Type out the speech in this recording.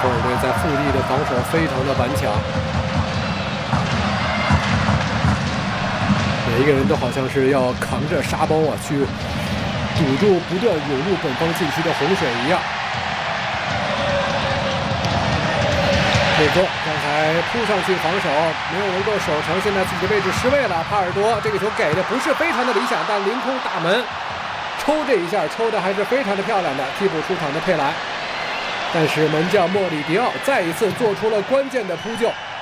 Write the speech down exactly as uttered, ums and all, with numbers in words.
波尔队在腹地的防守非常的顽强，每一个人都好像是要扛着沙包啊，去堵住不断涌入本方禁区的洪水一样。内戈刚才扑上去防守，没有能够守成，现在自己的位置失位了。帕尔多这个球给的不是非常的理想，但凌空打门，抽这一下抽的还是非常的漂亮的。替补出场的佩莱，但是门将莫里迪奥再一次做出了关键的扑救。